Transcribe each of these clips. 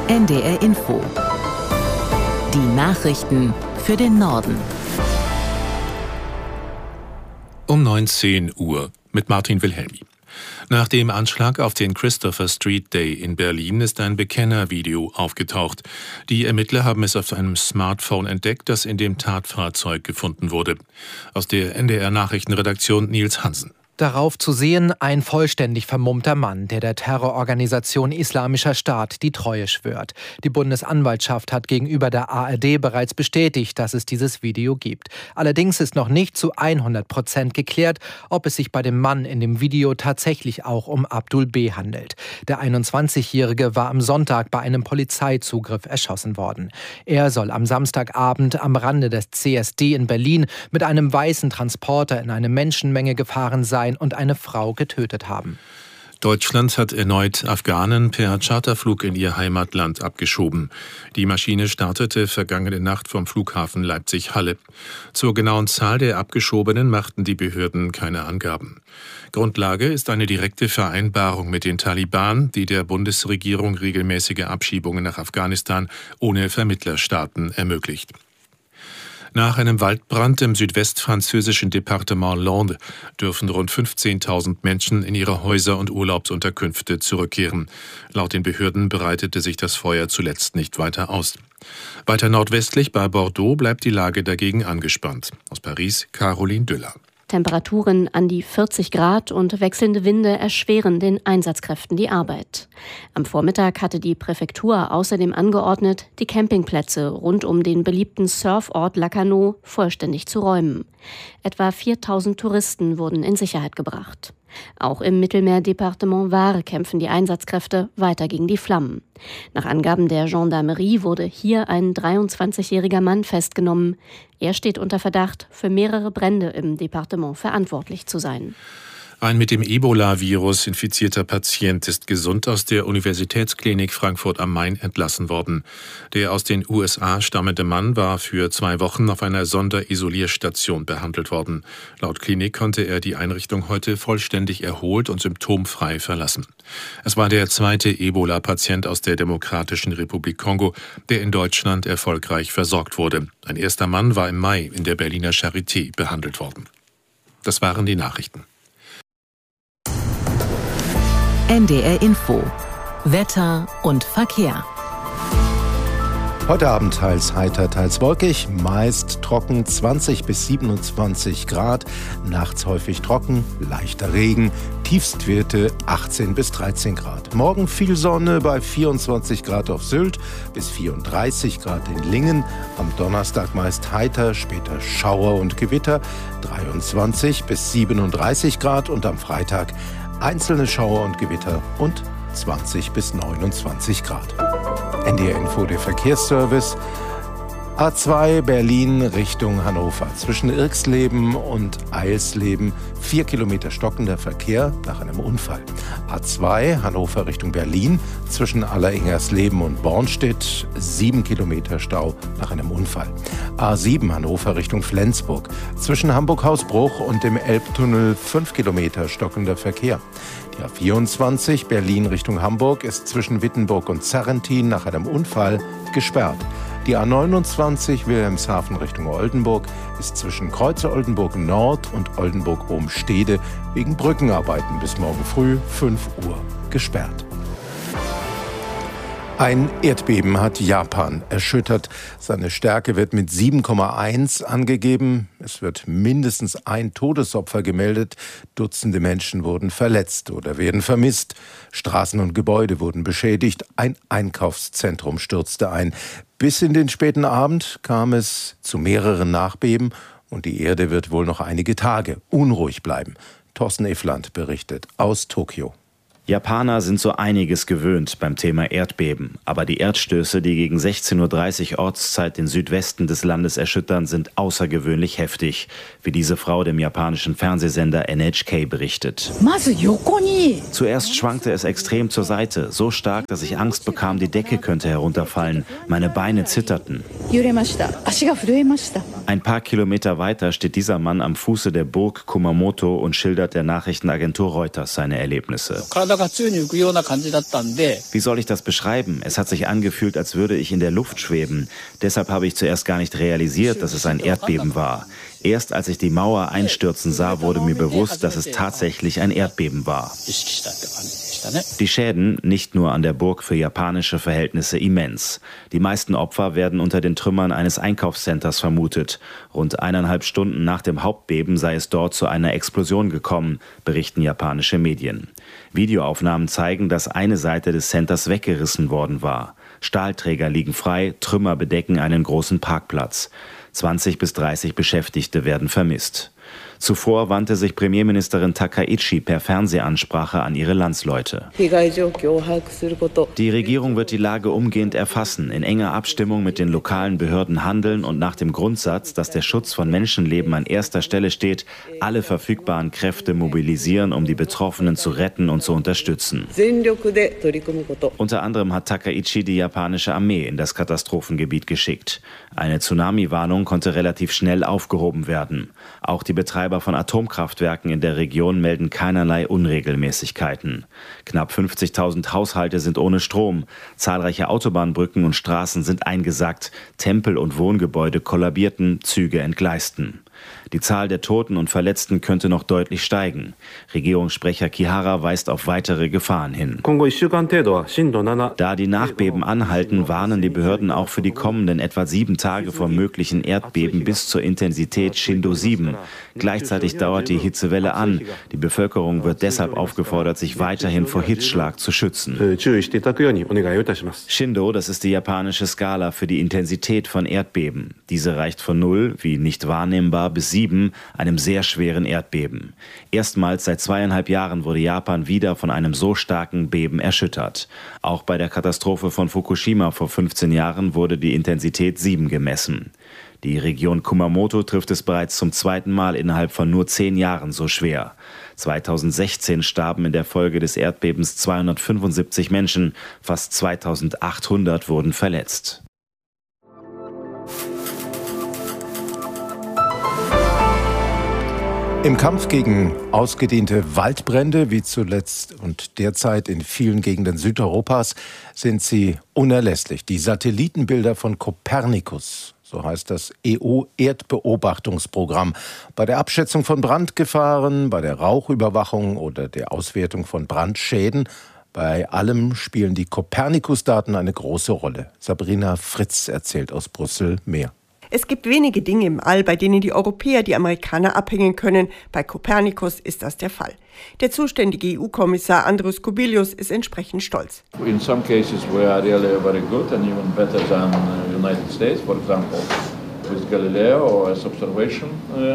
NDR Info. Die Nachrichten für den Norden. Um 19 Uhr mit Martin Wilhelmi. Nach dem Anschlag auf den Christopher Street Day in Berlin ist ein Bekennervideo aufgetaucht. Die Ermittler haben es auf einem Smartphone entdeckt, das in dem Tatfahrzeug gefunden wurde. Aus der NDR Nachrichtenredaktion Nils Hansen. Darauf zu sehen ein vollständig vermummter Mann, der der Terrororganisation Islamischer Staat die Treue schwört. Die Bundesanwaltschaft hat gegenüber der ARD bereits bestätigt, dass es dieses Video gibt. Allerdings ist noch nicht zu 100% geklärt, ob es sich bei dem Mann in dem Video tatsächlich auch um Abdul B. handelt. Der 21-Jährige war am Sonntag bei einem Polizeizugriff erschossen worden. Er soll am Samstagabend am Rande des CSD in Berlin mit einem weißen Transporter in eine Menschenmenge gefahren sein und eine Frau getötet haben. Deutschland hat erneut Afghanen per Charterflug in ihr Heimatland abgeschoben. Die Maschine startete vergangene Nacht vom Flughafen Leipzig-Halle. Zur genauen Zahl der Abgeschobenen machten die Behörden keine Angaben. Grundlage ist eine direkte Vereinbarung mit den Taliban, die der Bundesregierung regelmäßige Abschiebungen nach Afghanistan ohne Vermittlerstaaten ermöglicht. Nach einem Waldbrand im südwestfranzösischen Departement Landes dürfen rund 15.000 Menschen in ihre Häuser und Urlaubsunterkünfte zurückkehren. Laut den Behörden breitete sich das Feuer zuletzt nicht weiter aus. Weiter nordwestlich bei Bordeaux bleibt die Lage dagegen angespannt. Aus Paris, Caroline Düller. Temperaturen an die 40 Grad und wechselnde Winde erschweren den Einsatzkräften die Arbeit. Am Vormittag hatte die Präfektur außerdem angeordnet, die Campingplätze rund um den beliebten Surfort Lacanau vollständig zu räumen. Etwa 4.000 Touristen wurden in Sicherheit gebracht. Auch im Mittelmeerdepartement Var kämpfen die Einsatzkräfte weiter gegen die Flammen. Nach Angaben der Gendarmerie wurde hier ein 23-jähriger Mann festgenommen. Er steht unter Verdacht, für mehrere Brände im Departement verantwortlich zu sein. Ein mit dem Ebola-Virus infizierter Patient ist gesund aus der Universitätsklinik Frankfurt am Main entlassen worden. Der aus den USA stammende Mann war für 2 Wochen auf einer Sonderisolierstation behandelt worden. Laut Klinik konnte er die Einrichtung heute vollständig erholt und symptomfrei verlassen. Es war der 2. Ebola-Patient aus der Demokratischen Republik Kongo, der in Deutschland erfolgreich versorgt wurde. Ein erster Mann war im Mai in der Berliner Charité behandelt worden. Das waren die Nachrichten. NDR Info. Wetter und Verkehr. Heute Abend teils heiter, teils wolkig, meist trocken, 20 bis 27 Grad, nachts häufig trocken, leichter Regen, Tiefstwerte 18 bis 13 Grad. Morgen viel Sonne bei 24 Grad auf Sylt bis 34 Grad in Lingen, am Donnerstag meist heiter, später Schauer und Gewitter, 23 bis 37 Grad und am Freitag einzelne Schauer und Gewitter und 20 bis 29 Grad. NDR Info, der Verkehrsservice. A2 Berlin Richtung Hannover. Zwischen Irxleben und Eilsleben 4 Kilometer stockender Verkehr nach einem Unfall. A2 Hannover Richtung Berlin. Zwischen Alleringersleben und Bornstedt 7 Kilometer Stau nach einem Unfall. A7 Hannover Richtung Flensburg. Zwischen Hamburg-Hausbruch und dem Elbtunnel 5 Kilometer stockender Verkehr. Die A24 Berlin Richtung Hamburg ist zwischen Wittenburg und Serrentin nach einem Unfall gesperrt. Die A29 Wilhelmshaven Richtung Oldenburg ist zwischen Kreuzer Oldenburg Nord und Oldenburg Ohm-Stede wegen Brückenarbeiten bis morgen früh 5 Uhr gesperrt. Ein Erdbeben hat Japan erschüttert. Seine Stärke wird mit 7,1 angegeben. Es wird mindestens ein Todesopfer gemeldet. Dutzende Menschen wurden verletzt oder werden vermisst. Straßen und Gebäude wurden beschädigt. Ein Einkaufszentrum stürzte ein. Bis in den späten Abend kam es zu mehreren Nachbeben und die Erde wird wohl noch einige Tage unruhig bleiben. Thorsten Effland berichtet aus Tokio. Japaner sind so einiges gewöhnt beim Thema Erdbeben. Aber die Erdstöße, die gegen 16:30 Uhr Ortszeit den Südwesten des Landes erschüttern, sind außergewöhnlich heftig, wie diese Frau dem japanischen Fernsehsender NHK berichtet. Zuerst schwankte es extrem zur Seite, so stark, dass ich Angst bekam, die Decke könnte herunterfallen. Meine Beine zitterten. Ein paar Kilometer weiter steht dieser Mann am Fuße der Burg Kumamoto und schildert der Nachrichtenagentur Reuters seine Erlebnisse. Wie soll ich das beschreiben? Es hat sich angefühlt, als würde ich in der Luft schweben. Deshalb habe ich zuerst gar nicht realisiert, dass es ein Erdbeben war. Erst als ich die Mauer einstürzen sah, wurde mir bewusst, dass es tatsächlich ein Erdbeben war. Die Schäden, nicht nur an der Burg, für japanische Verhältnisse immens. Die meisten Opfer werden unter den Trümmern eines Einkaufscenters vermutet. Rund 1,5 Stunden nach dem Hauptbeben sei es dort zu einer Explosion gekommen, berichten japanische Medien. Videoaufnahmen zeigen, dass eine Seite des Centers weggerissen worden war. Stahlträger liegen frei, Trümmer bedecken einen großen Parkplatz. 20 bis 30 Beschäftigte werden vermisst. Zuvor wandte sich Premierministerin Takaichi per Fernsehansprache an ihre Landsleute. Die Regierung wird die Lage umgehend erfassen, in enger Abstimmung mit den lokalen Behörden handeln und nach dem Grundsatz, dass der Schutz von Menschenleben an erster Stelle steht, alle verfügbaren Kräfte mobilisieren, um die Betroffenen zu retten und zu unterstützen. Unter anderem hat Takaichi die japanische Armee in das Katastrophengebiet geschickt. Eine Tsunami-Warnung konnte relativ schnell aufgehoben werden. Auch die Betreiber von Atomkraftwerken in der Region melden keinerlei Unregelmäßigkeiten. Knapp 50.000 Haushalte sind ohne Strom. Zahlreiche Autobahnbrücken und Straßen sind eingesackt. Tempel und Wohngebäude kollabierten, Züge entgleisten. Die Zahl der Toten und Verletzten könnte noch deutlich steigen. Regierungssprecher Kihara weist auf weitere Gefahren hin. Da die Nachbeben anhalten, warnen die Behörden auch für die kommenden etwa 7 Tage vor möglichen Erdbeben bis zur Intensität Shindo 7. Gleichzeitig dauert die Hitzewelle an. Die Bevölkerung wird deshalb aufgefordert, sich weiterhin vor Hitzschlag zu schützen. Shindo, das ist die japanische Skala für die Intensität von Erdbeben. Diese reicht von 0, wie nicht wahrnehmbar, bis 7, einem sehr schweren Erdbeben. Erstmals seit 2,5 Jahren wurde Japan wieder von einem so starken Beben erschüttert. Auch bei der Katastrophe von Fukushima vor 15 Jahren wurde die Intensität 7 gemessen. Die Region Kumamoto trifft es bereits zum 2. Mal innerhalb von nur 10 Jahren so schwer. 2016 starben in der Folge des Erdbebens 275 Menschen, fast 2800 wurden verletzt. Im Kampf gegen ausgedehnte Waldbrände, wie zuletzt und derzeit in vielen Gegenden Südeuropas, sind sie unerlässlich. Die Satellitenbilder von Copernicus, so heißt das EU-Erdbeobachtungsprogramm, bei der Abschätzung von Brandgefahren, bei der Rauchüberwachung oder der Auswertung von Brandschäden, bei allem spielen die Copernicus-Daten eine große Rolle. Sabrina Fritz erzählt aus Brüssel mehr. Es gibt wenige Dinge im All, bei denen die Europäer die Amerikaner abhängen können. Bei Copernicus ist das der Fall. Der zuständige EU-Kommissar Andrius Kubilius ist entsprechend stolz. In some cases we are really very good and even better than United States, for example, with Galileo or as observation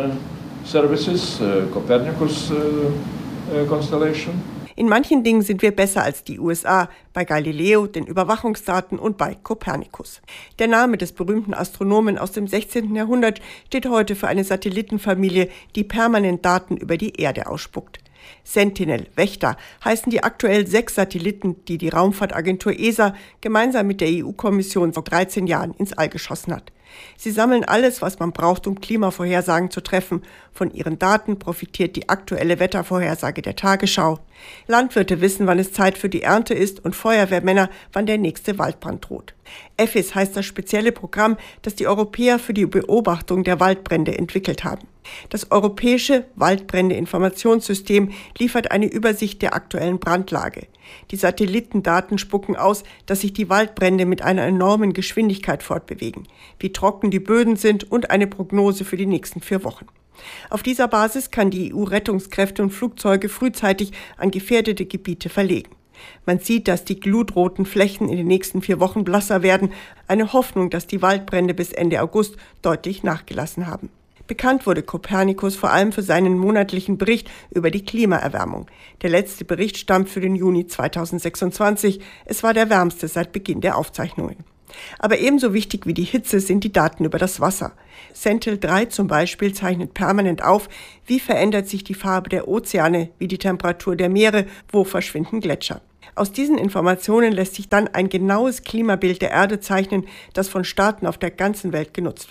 services, Copernicus constellation. In manchen Dingen sind wir besser als die USA, bei Galileo, den Überwachungsdaten und bei Copernicus. Der Name des berühmten Astronomen aus dem 16. Jahrhundert steht heute für eine Satellitenfamilie, die permanent Daten über die Erde ausspuckt. Sentinel, Wächter, heißen die aktuell 6 Satelliten, die die Raumfahrtagentur ESA gemeinsam mit der EU-Kommission vor 13 Jahren ins All geschossen hat. Sie sammeln alles, was man braucht, um Klimavorhersagen zu treffen. Von ihren Daten profitiert die aktuelle Wettervorhersage der Tagesschau. Landwirte wissen, wann es Zeit für die Ernte ist und Feuerwehrmänner, wann der nächste Waldbrand droht. EFIS heißt das spezielle Programm, das die Europäer für die Beobachtung der Waldbrände entwickelt haben. Das europäische Waldbrände-Informationssystem liefert eine Übersicht der aktuellen Brandlage. Die Satellitendaten spucken aus, dass sich die Waldbrände mit einer enormen Geschwindigkeit fortbewegen, wie trocken die Böden sind und eine Prognose für die nächsten 4 Wochen. Auf dieser Basis kann die EU-Rettungskräfte und Flugzeuge frühzeitig an gefährdete Gebiete verlegen. Man sieht, dass die glutroten Flächen in den nächsten 4 Wochen blasser werden, eine Hoffnung, dass die Waldbrände bis Ende August deutlich nachgelassen haben. Bekannt wurde Copernicus vor allem für seinen monatlichen Bericht über die Klimaerwärmung. Der letzte Bericht stammt für den Juni 2026. Es war der wärmste seit Beginn der Aufzeichnungen. Aber ebenso wichtig wie die Hitze sind die Daten über das Wasser. Sentinel-3 zum Beispiel zeichnet permanent auf, wie verändert sich die Farbe der Ozeane, wie die Temperatur der Meere, wo verschwinden Gletscher. Aus diesen Informationen lässt sich dann ein genaues Klimabild der Erde zeichnen, das von Staaten auf der ganzen Welt genutzt wird.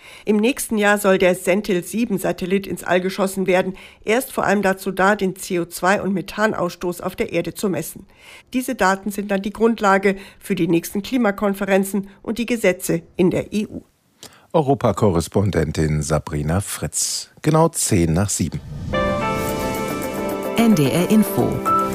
Im nächsten Jahr soll der Sentinel-7-Satellit ins All geschossen werden. Er ist vor allem dazu da, den CO2- und Methanausstoß auf der Erde zu messen. Diese Daten sind dann die Grundlage für die nächsten Klimakonferenzen und die Gesetze in der EU. Europakorrespondentin Sabrina Fritz. Genau 7:10. NDR Info.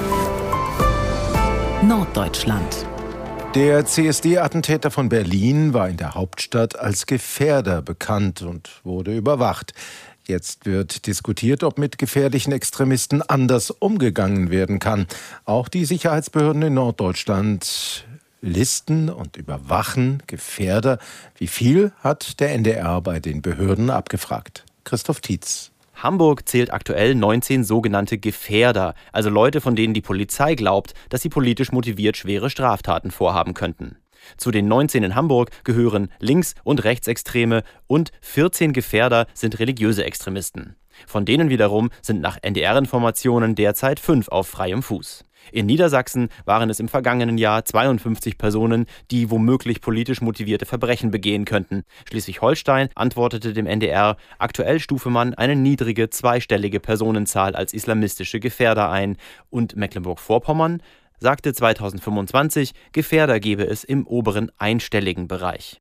Norddeutschland. Der CSD-Attentäter von Berlin war in der Hauptstadt als Gefährder bekannt und wurde überwacht. Jetzt wird diskutiert, ob mit gefährlichen Extremisten anders umgegangen werden kann. Auch die Sicherheitsbehörden in Norddeutschland listen und überwachen Gefährder. Wie viel hat der NDR bei den Behörden abgefragt? Christoph Tietz. Hamburg zählt aktuell 19 sogenannte Gefährder, also Leute, von denen die Polizei glaubt, dass sie politisch motiviert schwere Straftaten vorhaben könnten. Zu den 19 in Hamburg gehören Links- und Rechtsextreme und 14 Gefährder sind religiöse Extremisten. Von denen wiederum sind nach NDR-Informationen derzeit 5 auf freiem Fuß. In Niedersachsen waren es im vergangenen Jahr 52 Personen, die womöglich politisch motivierte Verbrechen begehen könnten. Schleswig-Holstein antwortete dem NDR, aktuell stufe man eine niedrige zweistellige Personenzahl als islamistische Gefährder ein. Und Mecklenburg-Vorpommern sagte 2025, Gefährder gebe es im oberen einstelligen Bereich.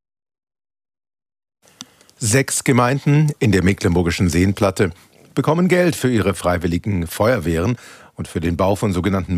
6 Gemeinden in der mecklenburgischen Seenplatte bekommen Geld für ihre freiwilligen Feuerwehren und für den Bau von sogenannten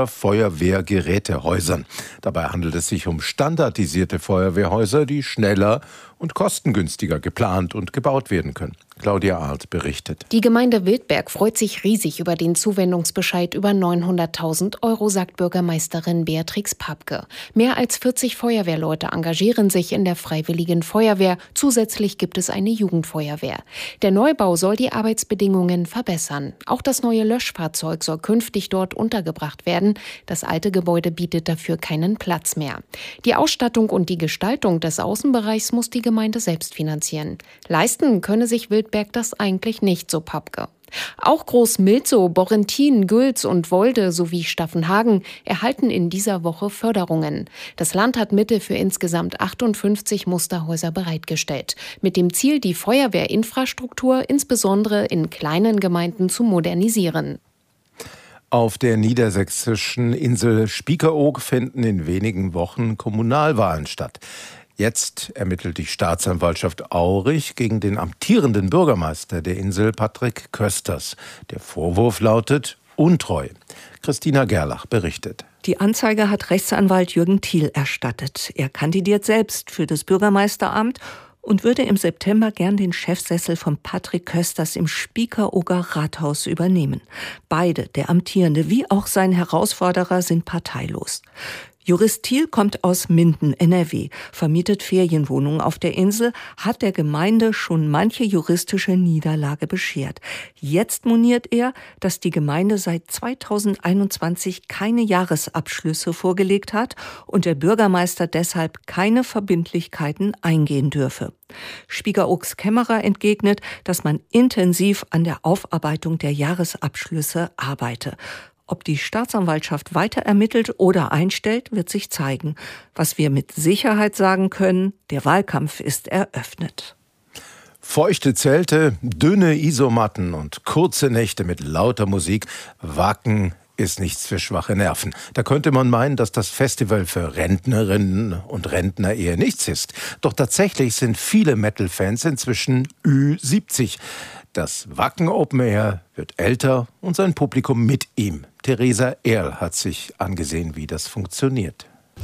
Musterfeuerwehrgerätehäusern. Dabei handelt es sich um standardisierte Feuerwehrhäuser, die schneller und kostengünstiger geplant und gebaut werden können. Claudia Arlt berichtet. Die Gemeinde Wildberg freut sich riesig über den Zuwendungsbescheid über 900.000 €, sagt Bürgermeisterin Beatrix Papke. Mehr als 40 Feuerwehrleute engagieren sich in der Freiwilligen Feuerwehr. Zusätzlich gibt es eine Jugendfeuerwehr. Der Neubau soll die Arbeitsbedingungen verbessern. Auch das neue Löschfahrzeug soll künftig dort untergebracht werden. Das alte Gebäude bietet dafür keinen Platz mehr. Die Ausstattung und die Gestaltung des Außenbereichs muss die Gemeinde selbst finanzieren. Leisten könne sich Wildberg das eigentlich nicht, so Papke. Auch Groß-Milzow, Borrentin, Gülz und Wolde sowie Staffenhagen erhalten in dieser Woche Förderungen. Das Land hat Mittel für insgesamt 58 Musterhäuser bereitgestellt, mit dem Ziel, die Feuerwehrinfrastruktur insbesondere in kleinen Gemeinden zu modernisieren. Auf der niedersächsischen Insel Spiekeroog finden in wenigen Wochen Kommunalwahlen statt. Jetzt ermittelt die Staatsanwaltschaft Aurich gegen den amtierenden Bürgermeister der Insel, Patrick Kösters. Der Vorwurf lautet Untreue. Christina Gerlach berichtet. Die Anzeige hat Rechtsanwalt Jürgen Thiel erstattet. Er kandidiert selbst für das Bürgermeisteramt und würde im September gern den Chefsessel von Patrick Kösters im Spiekerooger Rathaus übernehmen. Beide, der Amtierende wie auch sein Herausforderer, sind parteilos. Jurist Thiel kommt aus Minden, NRW, vermietet Ferienwohnungen auf der Insel, hat der Gemeinde schon manche juristische Niederlage beschert. Jetzt moniert er, dass die Gemeinde seit 2021 keine Jahresabschlüsse vorgelegt hat und der Bürgermeister deshalb keine Verbindlichkeiten eingehen dürfe. Spiekeroogs Kämmerer entgegnet, dass man intensiv an der Aufarbeitung der Jahresabschlüsse arbeite. Ob die Staatsanwaltschaft weiter ermittelt oder einstellt, wird sich zeigen. Was wir mit Sicherheit sagen können, der Wahlkampf ist eröffnet. Feuchte Zelte, dünne Isomatten und kurze Nächte mit lauter Musik. Wacken ist nichts für schwache Nerven. Da könnte man meinen, dass das Festival für Rentnerinnen und Rentner eher nichts ist. Doch tatsächlich sind viele Metal-Fans inzwischen Ü70. Das Wacken Open Air wird älter und sein Publikum mit ihm. Theresa Erl hat sich angesehen, wie das funktioniert.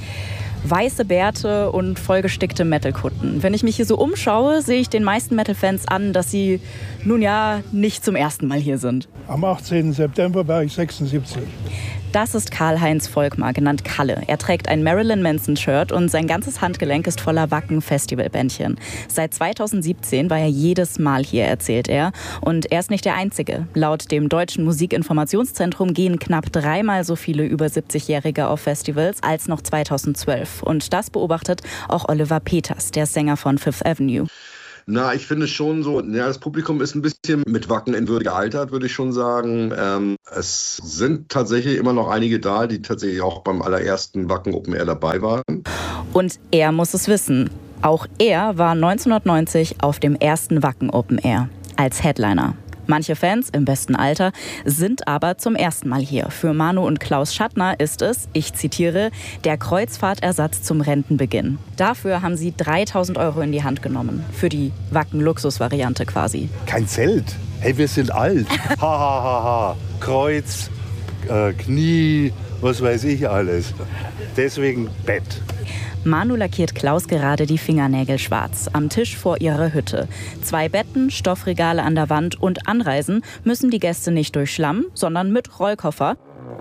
Weiße Bärte und vollgestickte Metal-Kutten. Wenn ich mich hier so umschaue, sehe ich den meisten Metal-Fans an, dass sie nun ja nicht zum ersten Mal hier sind. Am 18. September war ich 76. Das ist Karl-Heinz Volkmar, genannt Kalle. Er trägt ein Marilyn Manson-Shirt und sein ganzes Handgelenk ist voller Wacken-Festivalbändchen. Seit 2017 war er jedes Mal hier, erzählt er. Und er ist nicht der Einzige. Laut dem Deutschen Musikinformationszentrum gehen knapp 3-mal so viele über 70-Jährige auf Festivals als noch 2012. Und das beobachtet auch Oliver Peters, der Sänger von Fifth Avenue. Na, ich finde schon so, ja, das Publikum ist ein bisschen mit Wacken in Würde gealtert, würde ich schon sagen. Es sind tatsächlich immer noch einige da, die tatsächlich auch beim allerersten Wacken Open Air dabei waren. Und er muss es wissen. Auch er war 1990 auf dem ersten Wacken Open Air als Headliner. Manche Fans im besten Alter sind aber zum ersten Mal hier. Für Manu und Klaus Schattner ist es, ich zitiere, der Kreuzfahrtersatz zum Rentenbeginn. Dafür haben sie 3.000 € in die Hand genommen. Für die Wacken-Luxus-Variante quasi. Kein Zelt. Hey, wir sind alt. Ha, ha, ha, ha. Kreuz, Knie, was weiß ich alles. Deswegen Bett. Manu lackiert Klaus gerade die Fingernägel schwarz. Am Tisch vor ihrer Hütte. 2 Betten, Stoffregale an der Wand und anreisen müssen die Gäste nicht durch Schlamm, sondern mit Rollkoffer.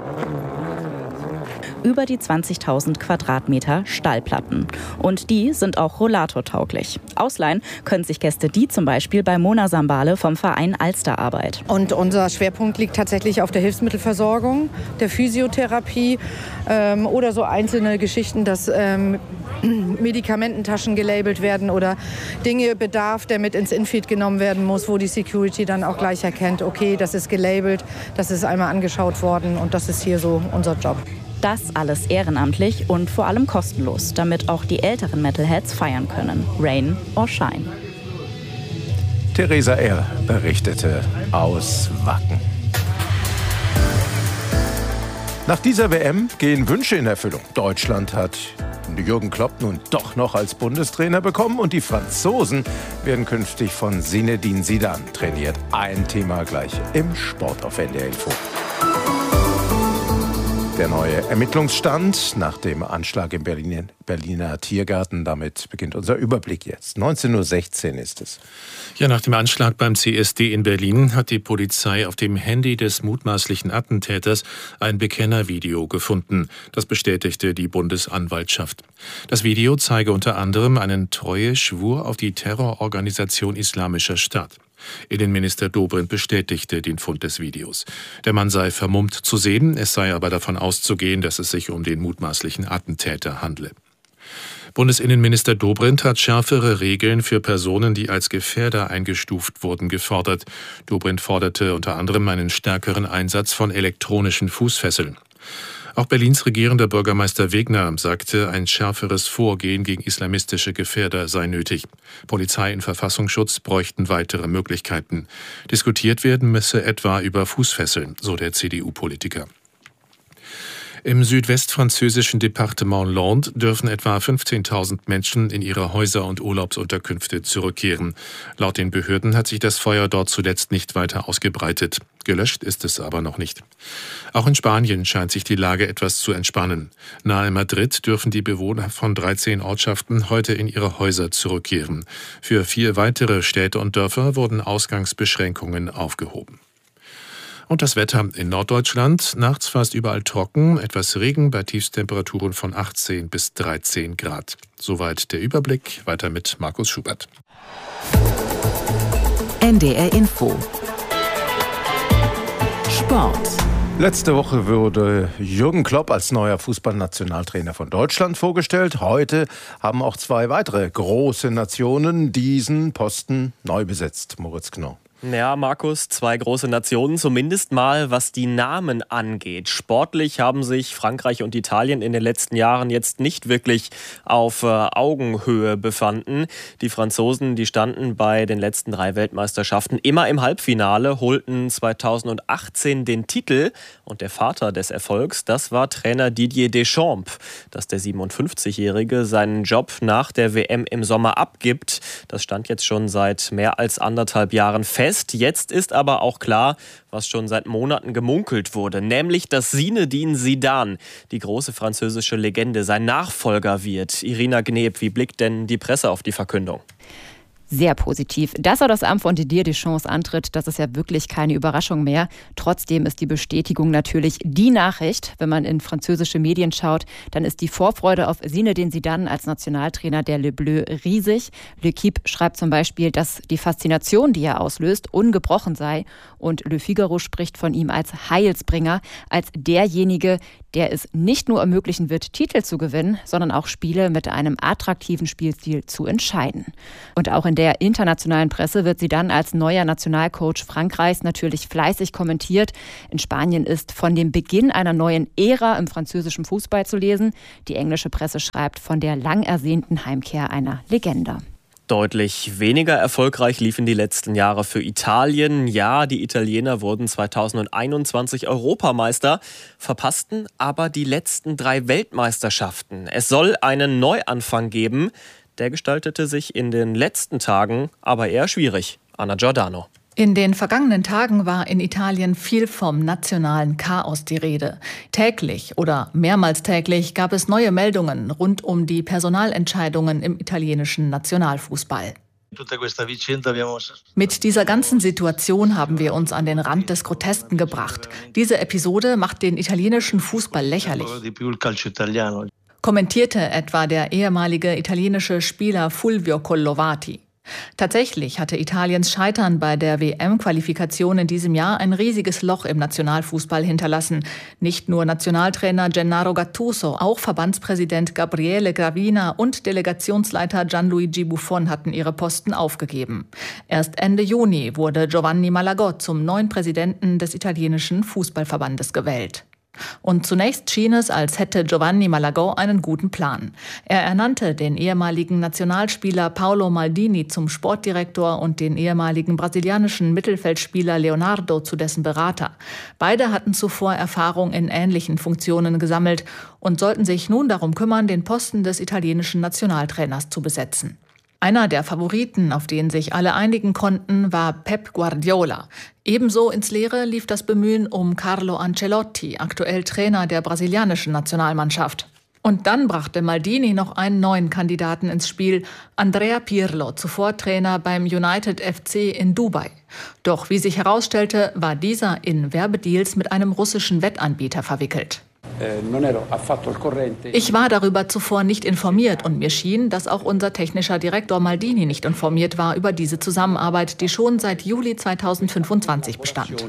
Über die 20.000 Quadratmeter Stallplatten. Und die sind auch rollatortauglich. Ausleihen können sich Gäste die zum Beispiel bei Mona Sambale vom Verein Alsterarbeit. Und unser Schwerpunkt liegt tatsächlich auf der Hilfsmittelversorgung, der Physiotherapie oder so einzelne Geschichten, dass Medikamententaschen gelabelt werden oder Dinge, Bedarf, der mit ins Infeed genommen werden muss, wo die Security dann auch gleich erkennt, okay, das ist gelabelt, das ist einmal angeschaut worden und das ist hier so unser Job. Das alles ehrenamtlich und vor allem kostenlos, damit auch die älteren Metalheads feiern können. Rain or Shine. Theresa R. berichtete aus Wacken. Nach dieser WM gehen Wünsche in Erfüllung. Deutschland hat Jürgen Klopp nun doch noch als Bundestrainer bekommen und die Franzosen werden künftig von Zinedine Zidane trainiert. Ein Thema gleich im Sport auf NDR Info. Der neue Ermittlungsstand nach dem Anschlag im Berliner Tiergarten. Damit beginnt unser Überblick jetzt. 19.16 Uhr ist es. Ja, nach dem Anschlag beim CSD in Berlin hat die Polizei auf dem Handy des mutmaßlichen Attentäters ein Bekennervideo gefunden. Das bestätigte die Bundesanwaltschaft. Das Video zeige unter anderem einen Treueschwur auf die Terrororganisation Islamischer Staat. Innenminister Dobrindt bestätigte den Fund des Videos. Der Mann sei vermummt zu sehen, es sei aber davon auszugehen, dass es sich um den mutmaßlichen Attentäter handle. Bundesinnenminister Dobrindt hat schärfere Regeln für Personen, die als Gefährder eingestuft wurden, gefordert. Dobrindt forderte unter anderem einen stärkeren Einsatz von elektronischen Fußfesseln. Auch Berlins regierender Bürgermeister Wegner sagte, ein schärferes Vorgehen gegen islamistische Gefährder sei nötig. Polizei und Verfassungsschutz bräuchten weitere Möglichkeiten. Diskutiert werden müsse etwa über Fußfesseln, so der CDU-Politiker. Im südwestfranzösischen Departement Landes dürfen etwa 15.000 Menschen in ihre Häuser und Urlaubsunterkünfte zurückkehren. Laut den Behörden hat sich das Feuer dort zuletzt nicht weiter ausgebreitet. Gelöscht ist es aber noch nicht. Auch in Spanien scheint sich die Lage etwas zu entspannen. Nahe Madrid dürfen die Bewohner von 13 Ortschaften heute in ihre Häuser zurückkehren. Für 4 weitere Städte und Dörfer wurden Ausgangsbeschränkungen aufgehoben. Und das Wetter in Norddeutschland, nachts fast überall trocken, etwas Regen bei Tiefstemperaturen von 18 bis 13 Grad. Soweit der Überblick, weiter mit Markus Schubert. NDR Info. Sport. Letzte Woche wurde Jürgen Klopp als neuer Fußballnationaltrainer von Deutschland vorgestellt. Heute haben auch 2 weitere große Nationen diesen Posten neu besetzt. Moritz Knorr. Ja, Markus, 2 große Nationen, zumindest mal was die Namen angeht. Sportlich haben sich Frankreich und Italien in den letzten Jahren jetzt nicht wirklich auf Augenhöhe befanden. Die Franzosen, die standen bei den letzten 3 Weltmeisterschaften immer im Halbfinale, holten 2018 den Titel. Und der Vater des Erfolgs, das war Trainer Didier Deschamps. Dass der 57-Jährige seinen Job nach der WM im Sommer abgibt, das stand jetzt schon seit mehr als 1,5 Jahren fest. Jetzt ist aber auch klar, was schon seit Monaten gemunkelt wurde, nämlich, dass Zinedine Zidane, die große französische Legende, sein Nachfolger wird. Irina Gneb, wie blickt denn die Presse auf die Verkündung? Sehr positiv. Dass er das Amt von Didier Deschamps antritt, das ist ja wirklich keine Überraschung mehr. Trotzdem ist die Bestätigung natürlich die Nachricht. Wenn man in französische Medien schaut, dann ist die Vorfreude auf Zinedine Zidane als Nationaltrainer der Le Bleu riesig. L'Équipe schreibt zum Beispiel, dass die Faszination, die er auslöst, ungebrochen sei. Und Le Figaro spricht von ihm als Heilsbringer, als derjenige, der es nicht nur ermöglichen wird, Titel zu gewinnen, sondern auch Spiele mit einem attraktiven Spielstil zu entscheiden. Und auch in der der internationalen Presse wird Zidane als neuer Nationalcoach Frankreichs natürlich fleißig kommentiert. In Spanien ist von dem Beginn einer neuen Ära im französischen Fußball zu lesen. Die englische Presse schreibt von der lang ersehnten Heimkehr einer Legende. Deutlich weniger erfolgreich liefen die letzten Jahre für Italien. Ja, die Italiener wurden 2021 Europameister, verpassten aber die letzten 3 Weltmeisterschaften. Es soll einen Neuanfang geben. Der gestaltete sich in den letzten Tagen aber eher schwierig. Anna Giordano. In den vergangenen Tagen war in Italien viel vom nationalen Chaos die Rede. Täglich oder mehrmals täglich gab es neue Meldungen rund um die Personalentscheidungen im italienischen Nationalfußball. Mit dieser ganzen Situation haben wir uns an den Rand des Grotesken gebracht. Diese Episode macht den italienischen Fußball lächerlich. Kommentierte etwa der ehemalige italienische Spieler Fulvio Collovati. Tatsächlich hatte Italiens Scheitern bei der WM-Qualifikation in diesem Jahr ein riesiges Loch im Nationalfußball hinterlassen. Nicht nur Nationaltrainer Gennaro Gattuso, auch Verbandspräsident Gabriele Gravina und Delegationsleiter Gianluigi Buffon hatten ihre Posten aufgegeben. Erst Ende Juni wurde Giovanni Malagò zum neuen Präsidenten des italienischen Fußballverbandes gewählt. Und zunächst schien es, als hätte Giovanni Malagò einen guten Plan. Er ernannte den ehemaligen Nationalspieler Paolo Maldini zum Sportdirektor und den ehemaligen brasilianischen Mittelfeldspieler Leonardo zu dessen Berater. Beide hatten zuvor Erfahrung in ähnlichen Funktionen gesammelt und sollten sich nun darum kümmern, den Posten des italienischen Nationaltrainers zu besetzen. Einer der Favoriten, auf den sich alle einigen konnten, war Pep Guardiola. Ebenso ins Leere lief das Bemühen um Carlo Ancelotti, aktuell Trainer der brasilianischen Nationalmannschaft. Und dann brachte Maldini noch einen neuen Kandidaten ins Spiel, Andrea Pirlo, zuvor Trainer beim United FC in Dubai. Doch wie sich herausstellte, war dieser in Werbedeals mit einem russischen Wettanbieter verwickelt. Ich war darüber zuvor nicht informiert und mir schien, dass auch unser technischer Direktor Maldini nicht informiert war über diese Zusammenarbeit, die schon seit Juli 2025 bestand.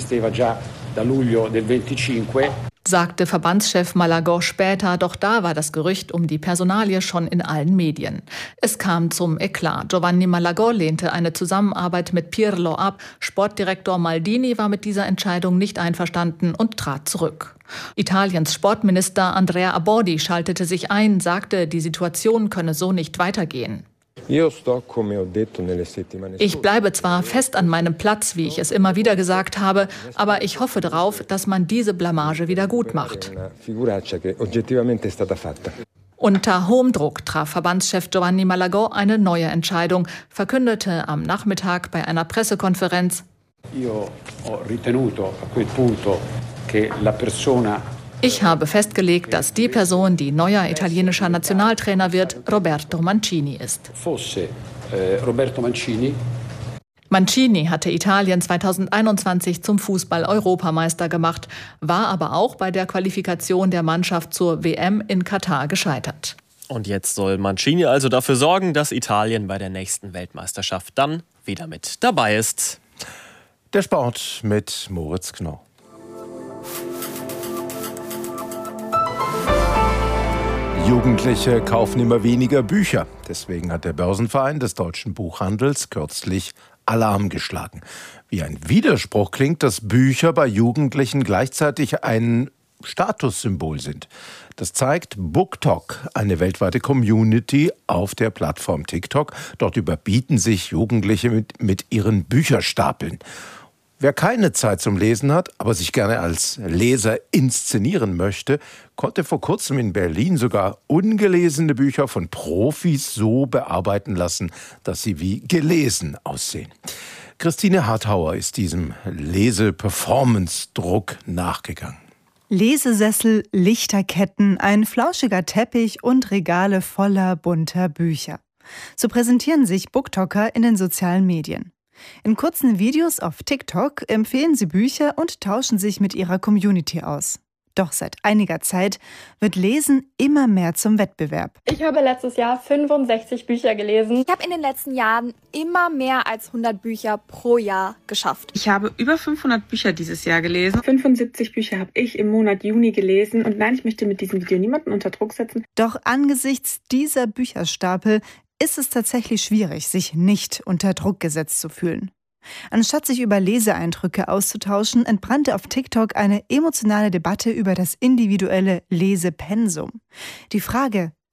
Sagte Verbandschef Malagò später, doch da war das Gerücht um die Personalie schon in allen Medien. Es kam zum Eklat. Giovanni Malagò lehnte eine Zusammenarbeit mit Pirlo ab. Sportdirektor Maldini war mit dieser Entscheidung nicht einverstanden und trat zurück. Italiens Sportminister Andrea Abordi schaltete sich ein, sagte, die Situation könne so nicht weitergehen. Ich bleibe zwar fest an meinem Platz, wie ich es immer wieder gesagt habe, aber ich hoffe darauf, dass man diese Blamage wieder gut macht. Unter hohem Druck traf Verbandschef Giovanni Malagò eine neue Entscheidung, verkündete am Nachmittag bei einer Pressekonferenz: Ich habe festgelegt, dass die Person, die neuer italienischer Nationaltrainer wird, Roberto Mancini ist. Mancini hatte Italien 2021 zum Fußball-Europameister gemacht, war aber auch bei der Qualifikation der Mannschaft zur WM in Katar gescheitert. Und jetzt soll Mancini also dafür sorgen, dass Italien bei der nächsten Weltmeisterschaft dann wieder mit dabei ist. Der Sport mit Moritz Knorr. Jugendliche kaufen immer weniger Bücher. Deswegen hat der Börsenverein des deutschen Buchhandels kürzlich Alarm geschlagen. Wie ein Widerspruch klingt, dass Bücher bei Jugendlichen gleichzeitig ein Statussymbol sind. Das zeigt BookTok, eine weltweite Community auf der Plattform TikTok. Dort überbieten sich Jugendliche mit ihren Bücherstapeln. Wer keine Zeit zum Lesen hat, aber sich gerne als Leser inszenieren möchte, konnte vor kurzem in Berlin sogar ungelesene Bücher von Profis so bearbeiten lassen, dass sie wie gelesen aussehen. Christine Harthauer ist diesem Lese-Performance-Druck nachgegangen. Lesesessel, Lichterketten, ein flauschiger Teppich und Regale voller bunter Bücher. So präsentieren sich BookToker in den sozialen Medien. In kurzen Videos auf TikTok empfehlen sie Bücher und tauschen sich mit ihrer Community aus. Doch seit einiger Zeit wird Lesen immer mehr zum Wettbewerb. Ich habe letztes Jahr 65 Bücher gelesen. Ich habe in den letzten Jahren immer mehr als 100 Bücher pro Jahr geschafft. Ich habe über 500 Bücher dieses Jahr gelesen. 75 Bücher habe ich im Monat Juni gelesen. Und nein, ich möchte mit diesem Video niemanden unter Druck setzen. Doch angesichts dieser Bücherstapel ist es tatsächlich schwierig, sich nicht unter Druck gesetzt zu fühlen. Anstatt sich über Leseeindrücke auszutauschen, entbrannte auf TikTok eine emotionale Debatte über das individuelle Lesepensum. Die Frage,